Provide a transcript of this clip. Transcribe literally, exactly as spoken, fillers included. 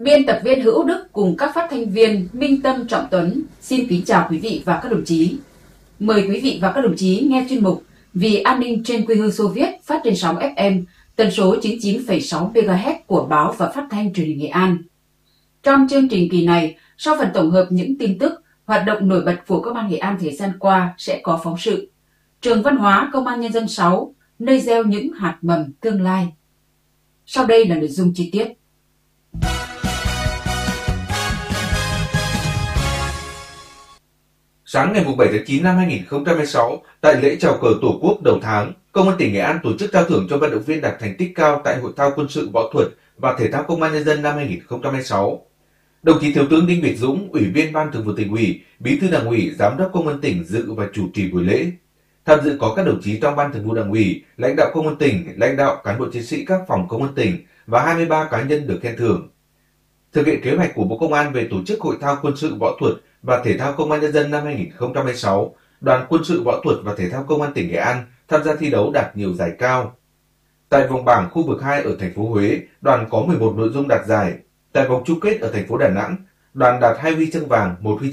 Biên tập viên Hữu Đức cùng các phát thanh viên Minh Tâm, Trọng Tuấn xin kính chào quý vị và các đồng chí. Mời quý vị và các đồng chí nghe chuyên mục Vì an ninh trên quê hương Xô Viết phát trên sóng ép em tần số chín mươi chín phẩy sáu mê ga héc của báo và phát thanh truyền hình Nghệ An. Trong chương trình kỳ này, sau phần tổng hợp những tin tức, hoạt động nổi bật của Công an Nghệ An thời gian qua sẽ có phóng sự Trường Văn hóa Công an Nhân dân sáu, nơi gieo những hạt mầm tương lai. Sau đây là nội dung chi tiết. Sáng ngày bảy tháng chín năm hai nghìn không trăm hai mươi sáu, tại lễ chào cờ Tổ quốc đầu tháng, Công an tỉnh Nghệ An tổ chức trao thưởng cho vận động viên đạt thành tích cao tại Hội thao quân sự võ thuật và thể thao Công an Nhân dân năm hai nghìn không trăm hai mươi sáu. Đồng chí Thiếu tướng Đinh Việt Dũng, Ủy viên Ban Thường vụ Tỉnh ủy, Bí thư Đảng ủy, Giám đốc Công an tỉnh dự và chủ trì buổi lễ. Tham dự có các đồng chí trong Ban Thường vụ Đảng ủy, lãnh đạo Công an tỉnh, lãnh đạo cán bộ chiến sĩ các phòng Công an tỉnh và hai mươi ba cá nhân được khen thưởng. Thực hiện kế hoạch của Bộ Công an về tổ chức Hội thao quân sự võ thuật và thể thao Công an Nhân dân năm hai nghìn không trăm hai mươi sáu, Đoàn quân sự võ thuật và thể thao Công an tỉnh Nghệ An tham gia thi đấu đạt nhiều giải cao. Tại vòng bảng khu vực hai ở thành phố Huế, đoàn có mười một nội dung đạt giải. Tại vòng chung kết ở thành phố Đà Nẵng, đoàn đạt hai huy chương vàng, một huy